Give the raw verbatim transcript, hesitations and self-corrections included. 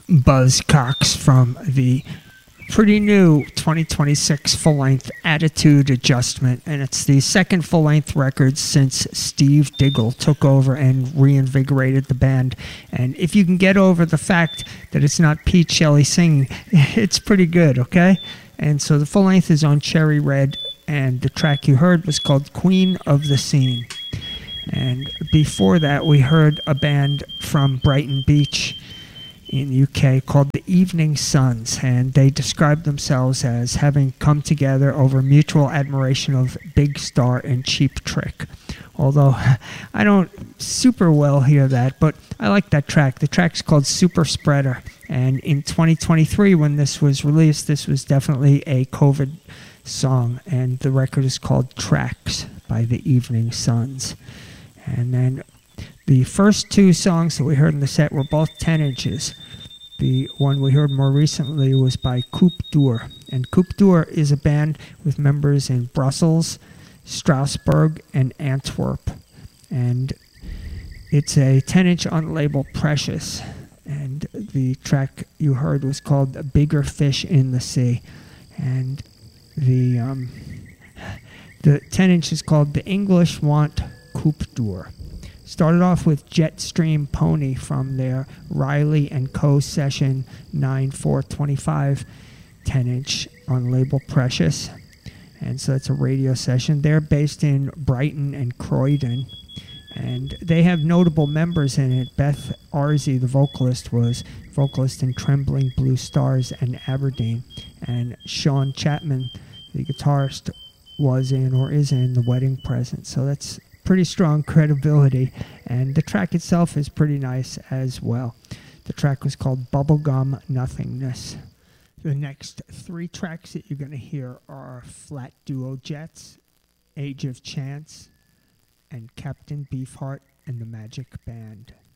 Buzz Cox from the pretty new twenty twenty-six full-length Attitude Adjustment, and it's the second full-length record since Steve Diggle took over and reinvigorated the band. And if you can get over the fact that it's not Pete Shelley singing, it's pretty good, okay? And so the full-length is on Cherry Red, and the track you heard was called Queen of the Scene. And before that, we heard a band from Brighton Beach in the U K called the Evening Suns, and they described themselves as having come together over mutual admiration of Big Star and Cheap Trick. Although I don't super well hear that, but I like that track. The track's called Super Spreader, and in twenty twenty-three, when this was released, this was definitely a COVID song, and the record is called Tracks by the Evening Suns. And then the first two songs that we heard in the set were both ten inches. The one we heard more recently was by Coupe d'Or. And Coupe d'Or is a band with members in Brussels, Strasbourg, and Antwerp. And it's a ten inch on the label Precious. And the track you heard was called Bigger Fish in the Sea. And the, um, the ten inch is called The English Want Coupe d'Or. Started off with Jetstream Pony from their Riley and Co. session nine four twenty-five ten inch on label Precious. And so it's a radio session. They're based in Brighton and Croydon. And they have notable members in it. Beth Arzy, the vocalist, was vocalist in Trembling Blue Stars and Aberdeen. And Sean Chapman, the guitarist, was in or is in The Wedding Present. So that's pretty strong credibility, and the track itself is pretty nice as well. The track was called Bubblegum Nothingness. The next three tracks that you're going to hear are Flat Duo Jets, Age of Chance, and Captain Beefheart and the Magic Band.